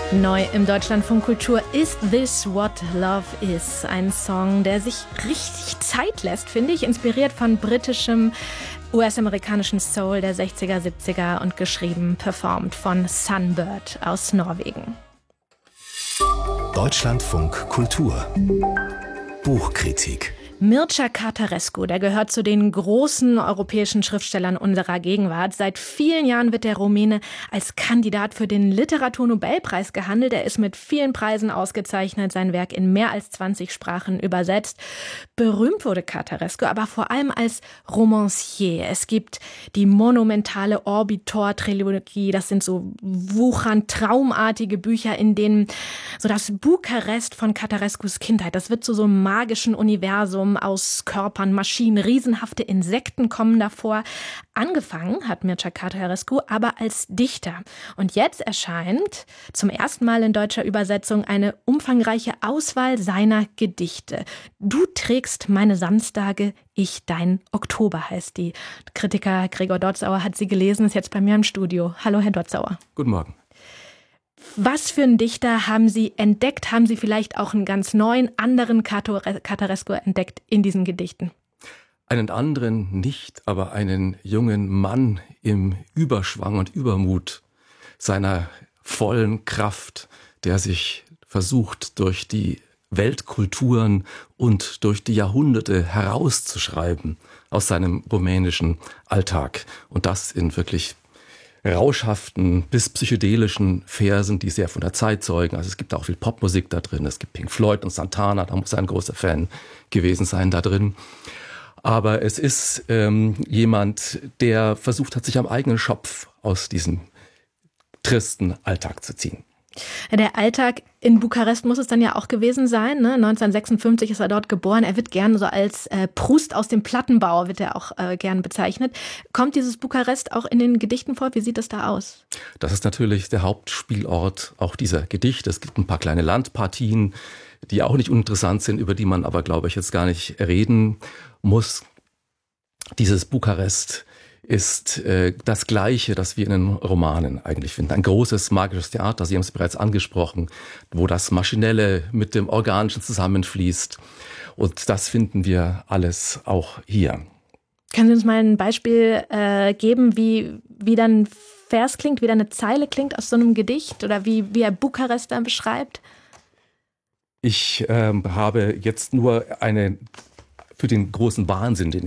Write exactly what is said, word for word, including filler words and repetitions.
Neu im Deutschlandfunk Kultur Is This What Love Is? Ein Song, der sich richtig Zeit lässt, finde ich, inspiriert von britischem, U S-amerikanischen Soul der sechziger, siebziger und geschrieben, performt von Sunbird aus Norwegen. Deutschlandfunk Kultur Buchkritik. Mircea Cărtărescu, der gehört zu den großen europäischen Schriftstellern unserer Gegenwart. Seit vielen Jahren wird der Rumäne als Kandidat für den Literaturnobelpreis gehandelt. Er ist mit vielen Preisen ausgezeichnet, sein Werk in mehr als zwanzig Sprachen übersetzt. Berühmt wurde Cărtărescu aber vor allem als Romancier. Es gibt die monumentale Orbitor-Trilogie. Das sind so wuchernd traumartige Bücher, in denen so das Bukarest von Cărtărescus Kindheit, das wird zu so einem magischen Universum aus Körpern, Maschinen, riesenhafte Insekten kommen davor. Angefangen hat Mircea Cărtărescu aber als Dichter. Und jetzt erscheint zum ersten Mal in deutscher Übersetzung eine umfangreiche Auswahl seiner Gedichte. Du trägst meine Samstage, ich dein Oktober heißt die. Kritiker Gregor Dotzauer hat sie gelesen, ist jetzt bei mir im Studio. Hallo, Herr Dotzauer. Guten Morgen. Was für einen Dichter haben Sie entdeckt? Haben Sie vielleicht auch einen ganz neuen, anderen Cărtărescu entdeckt in diesen Gedichten? Einen anderen nicht, aber einen jungen Mann im Überschwang und Übermut seiner vollen Kraft, der sich versucht, durch die Weltkulturen und durch die Jahrhunderte herauszuschreiben aus seinem rumänischen Alltag. Und das in wirklich rauschhaften bis psychedelischen Versen, die sehr von der Zeit zeugen. Also es gibt auch viel Popmusik da drin. Es gibt Pink Floyd und Santana, da muss er ein großer Fan gewesen sein da drin. Aber es ist ähm, jemand, der versucht hat, sich am eigenen Schopf aus diesem tristen Alltag zu ziehen. Der Alltag in Bukarest muss es dann ja auch gewesen sein. Ne? neunzehnhundertsechsundfünfzig ist er dort geboren. Er wird gern so als äh, Proust aus dem Plattenbau, wird er auch äh, gern bezeichnet. Kommt dieses Bukarest auch in den Gedichten vor? Wie sieht es da aus? Das ist natürlich der Hauptspielort auch dieser Gedichte. Es gibt ein paar kleine Landpartien, die auch nicht uninteressant sind, über die man aber, glaube ich, jetzt gar nicht reden muss. Dieses Bukarest ist äh, das Gleiche, das wir in den Romanen eigentlich finden. Ein großes magisches Theater, Sie haben es bereits angesprochen, wo das Maschinelle mit dem Organischen zusammenfließt. Und das finden wir alles auch hier. Können Sie uns mal ein Beispiel äh, geben, wie, wie dann ein Vers klingt, wie dann eine Zeile klingt aus so einem Gedicht oder wie, wie er Bukarest dann beschreibt? Ich ähm, habe jetzt nur eine für den großen Wahnsinn, den